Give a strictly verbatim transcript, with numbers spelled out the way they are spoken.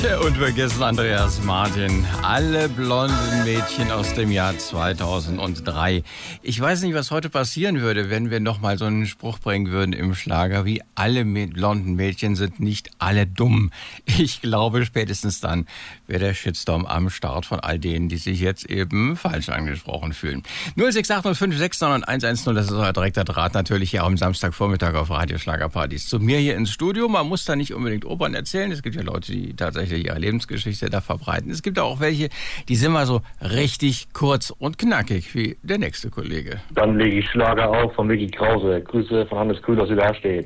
Der unvergessen Andreas Martin. Alle blonden Mädchen aus dem Jahr zweitausenddrei. Ich weiß nicht, was heute passieren würde, wenn wir nochmal so einen Spruch bringen würden im Schlager, wie alle blonden Mädchen sind nicht alle dumm. Ich glaube, spätestens dann wäre der Shitstorm am Start von all denen, die sich jetzt eben falsch angesprochen fühlen. null sechs acht null fünf sechs neun eins eins null, das ist euer direkter Draht natürlich hier auch am Samstagvormittag auf Radio Schlagerpartys. Zu mir hier ins Studio. Man muss da nicht unbedingt Opern erzählen. Es gibt ja Leute, die tatsächlich ihre Lebensgeschichte da verbreiten. Es gibt auch welche, die sind mal so richtig kurz und knackig, wie der nächste Kollege. Dann lege ich Schlager auf von Micky Krause. Grüße von Hannes Kühl, dass ihr da steht.